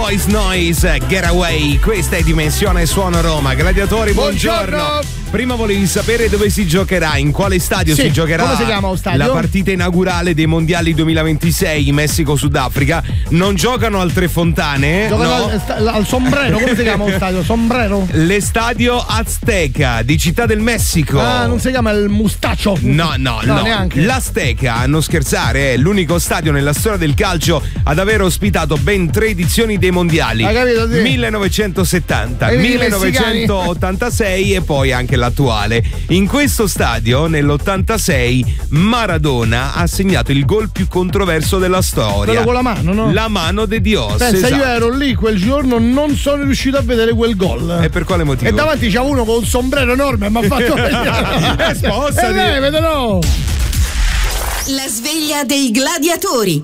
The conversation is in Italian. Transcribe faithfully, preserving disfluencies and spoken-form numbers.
Boys Noise, Getaway. Questa è Dimensione Suono Roma. Gladiatori, buongiorno. buongiorno. Prima volevi sapere dove si giocherà, in quale stadio sì, si giocherà. Come si chiama lo stadio? La partita inaugurale dei mondiali duemilaventisei in Messico-Sudafrica. Non giocano al Tre Fontane. Giocano no. al, al Sombrero, come si chiama lo stadio? Sombrero? L'Estadio Azteca di Città del Messico. Ah, non si chiama il Mustaccio? No, no, no. no. Neanche. L'Azteca, a non scherzare, è l'unico stadio nella storia del calcio ad aver ospitato ben tre edizioni dei mondiali. Hai capito? Sì. millenovecentosettanta, millenovecentottantasei e poi anche l'attuale. In questo stadio, nell'ottantasei, Maradona ha segnato il gol più controverso della storia. Quello con la mano, no? La mano de Dios. Pensa, esatto. io ero lì quel giorno, non sono riuscito a vedere quel gol. E per quale motivo? E davanti c'è uno con un sombrero enorme e mi ha fatto vedere. eh, sposta. E lei, vedrò. La sveglia dei gladiatori.